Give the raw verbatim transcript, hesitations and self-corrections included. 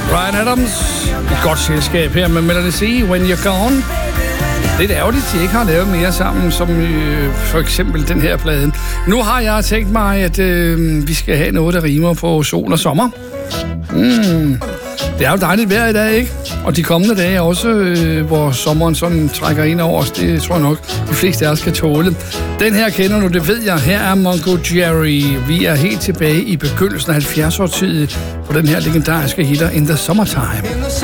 Bryan Adams, et godt selskab her med Melody C, When You're Gone. Lidt ærgerligt, at de ikke har lavet mere sammen, som øh, for eksempel den her plade. Nu har jeg tænkt mig, at øh, vi skal have noget, der rimer på sol og sommer. Mm. Det er jo dejligt vejr i dag, ikke? Og de kommende dage også, øh, hvor sommeren sådan trækker ind over os. Det tror jeg nok, de fleste af os skal tåle. Den her kender du, det ved jeg. Her er Mungo Jerry. Vi er helt tilbage i begyndelsen af halvfjerds-årtiet på den her legendariske hitter In the Summertime.